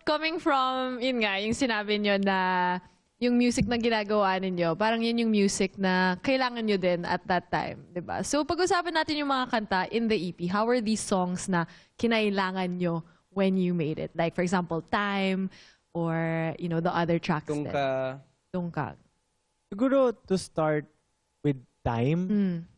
coming from, yun nga, yung sinabi nyo na yung music na ginagawa ninyo, parang yun yung music na kailangan nyo din at that time, di ba? So pag-usapan natin yung mga kanta in the EP. How are these songs na kinailangan nyo when you made it? Like for example, Time or you know the other tracks. Tungka. Tungka. Siguro to start with Time,